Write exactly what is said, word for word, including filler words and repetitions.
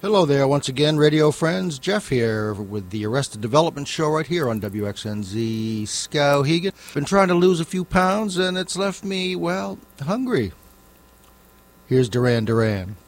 Hello there once again, radio friends. Jeff here with the Arrested Development Show right here on W X N Z Skowhegan. Been trying to lose a few pounds and it's left me, well, hungry. Here's Duran Duran.